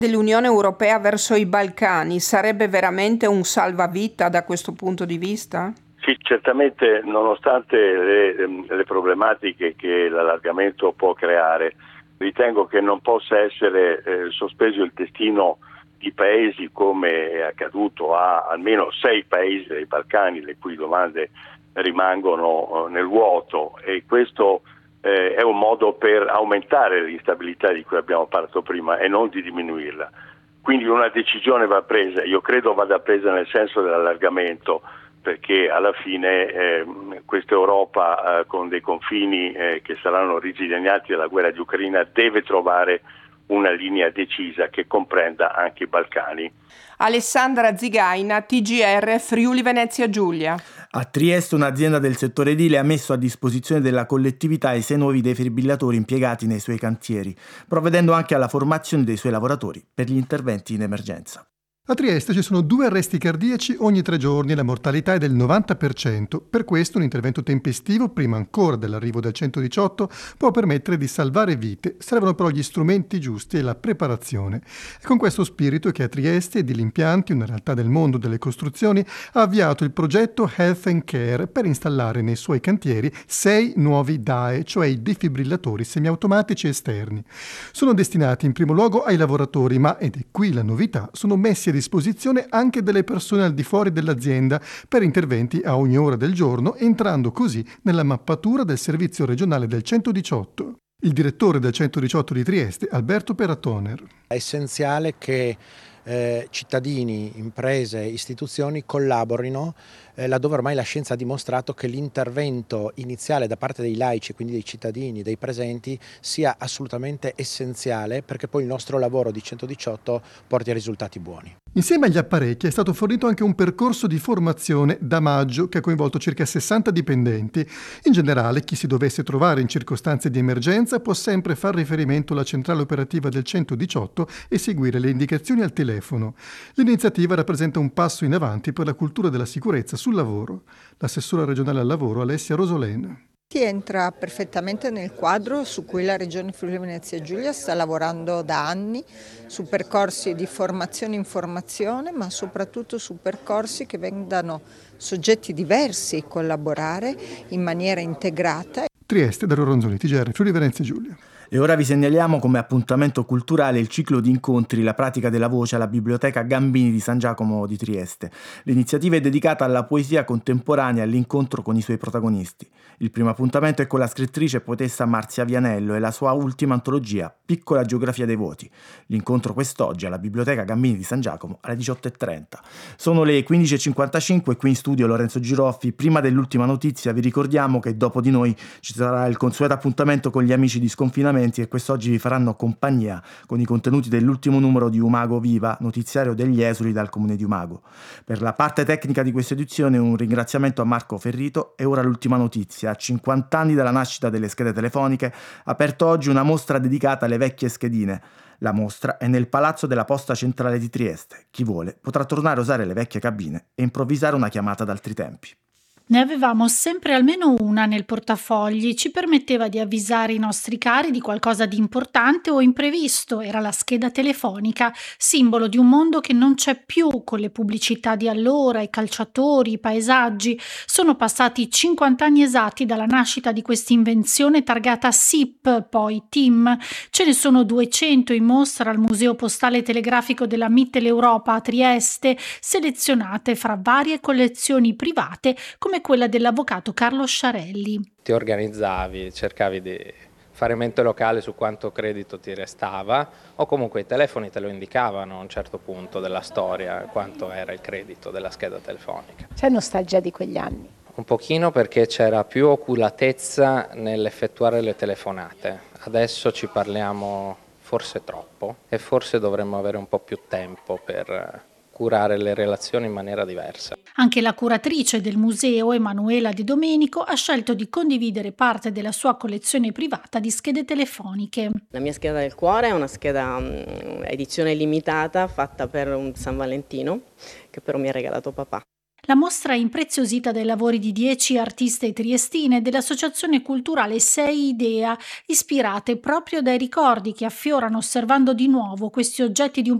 dell'Unione Europea verso i Balcani sarebbe veramente un salvavita da questo punto di vista? Sì, certamente, nonostante le problematiche che l'allargamento può creare, ritengo che non possa essere sospeso il destino di paesi come è accaduto a almeno 6 paesi dei Balcani, le cui domande rimangono nel vuoto, e questo è un modo per aumentare l'instabilità di cui abbiamo parlato prima e non di diminuirla. Quindi una decisione va presa, io credo vada presa nel senso dell'allargamento, perché alla fine questa Europa con dei confini che saranno ridisegnati dalla guerra di Ucraina deve trovare una linea decisa che comprenda anche i Balcani. Alessandra Zigaina, TGR Friuli Venezia Giulia. A Trieste un'azienda del settore edile ha messo a disposizione della collettività i 6 nuovi defibrillatori impiegati nei suoi cantieri, provvedendo anche alla formazione dei suoi lavoratori per gli interventi in emergenza. A Trieste ci sono 2 arresti cardiaci ogni 3 giorni e la mortalità è del 90%. Per questo un intervento tempestivo, prima ancora dell'arrivo del 118, può permettere di salvare vite. Servono però gli strumenti giusti e la preparazione. È con questo spirito che a Trieste Edilimpianti, una realtà del mondo delle costruzioni, ha avviato il progetto Health and Care per installare nei suoi cantieri 6 nuovi DAE, cioè i defibrillatori semiautomatici esterni. Sono destinati in primo luogo ai lavoratori, ma, ed è qui la novità, sono messi a disposizione anche delle persone al di fuori dell'azienda per interventi a ogni ora del giorno, entrando così nella mappatura del servizio regionale del 118. Il direttore del 118 di Trieste, Alberto Peratoner. È essenziale che cittadini, imprese, istituzioni collaborino laddove ormai la scienza ha dimostrato che l'intervento iniziale da parte dei laici, quindi dei cittadini, dei presenti, sia assolutamente essenziale perché poi il nostro lavoro di 118 porti a risultati buoni. Insieme agli apparecchi è stato fornito anche un percorso di formazione da maggio che ha coinvolto circa 60 dipendenti. In generale, chi si dovesse trovare in circostanze di emergenza può sempre far riferimento alla centrale operativa del 118 e seguire le indicazioni al telefono. L'iniziativa rappresenta un passo in avanti per la cultura della sicurezza sul lavoro. L'assessora regionale al lavoro Alessia Rosolena. Entra perfettamente nel quadro su cui la Regione Friuli Venezia Giulia sta lavorando da anni, su percorsi di formazione e informazione, ma soprattutto su percorsi che vedano soggetti diversi collaborare in maniera integrata. Trieste, Dario Ronzoni, TGR Friuli Venezia Giulia. E ora vi segnaliamo come appuntamento culturale il ciclo di incontri La pratica della voce alla Biblioteca Gambini di San Giacomo di Trieste. L'iniziativa è dedicata alla poesia contemporanea e all'incontro con i suoi protagonisti. Il primo appuntamento è con la scrittrice e poetessa Marzia Vianello e la sua ultima antologia, Piccola geografia dei voti. L'incontro quest'oggi alla Biblioteca Gambini di San Giacomo alle 18:30. Sono le 15:55 e qui in studio Lorenzo Giroffi. Prima dell'ultima notizia vi ricordiamo che dopo di noi ci sarà il consueto appuntamento con gli amici di Sconfinamento e quest'oggi vi faranno compagnia con i contenuti dell'ultimo numero di Umago Viva, notiziario degli esuli dal comune di Umago. Per la parte tecnica di questa edizione un ringraziamento a Marco Ferrito e ora l'ultima notizia. A 50 anni dalla nascita delle schede telefoniche, ha aperto oggi una mostra dedicata alle vecchie schedine. La mostra è nel Palazzo della Posta Centrale di Trieste. Chi vuole potrà tornare a usare le vecchie cabine e improvvisare una chiamata d'altri tempi. Ne avevamo sempre almeno una nel portafogli, ci permetteva di avvisare i nostri cari di qualcosa di importante o imprevisto. Era la scheda telefonica, simbolo di un mondo che non c'è più, con le pubblicità di allora, i calciatori, i paesaggi. Sono passati 50 anni esatti dalla nascita di questa invenzione targata SIP, poi TIM. Ce ne sono 200 in mostra al Museo Postale Telegrafico della Mitteleuropa a Trieste, selezionate fra varie collezioni private come quella dell'avvocato Carlo Sciarelli. Ti organizzavi, cercavi di fare mente locale su quanto credito ti restava o comunque i telefoni te lo indicavano a un certo punto della storia quanto era il credito della scheda telefonica. C'è nostalgia di quegli anni? Un pochino perché c'era più oculatezza nell'effettuare le telefonate. Adesso ci parliamo forse troppo e forse dovremmo avere un po' più tempo per curare le relazioni in maniera diversa. Anche la curatrice del museo, Emanuela Di Domenico, ha scelto di condividere parte della sua collezione privata di schede telefoniche. La mia scheda del cuore è una scheda edizione limitata fatta per un San Valentino che però mi ha regalato papà. La mostra è impreziosita dai lavori di 10 artiste triestine dell'Associazione Culturale Sei Idea, ispirate proprio dai ricordi che affiorano osservando di nuovo questi oggetti di un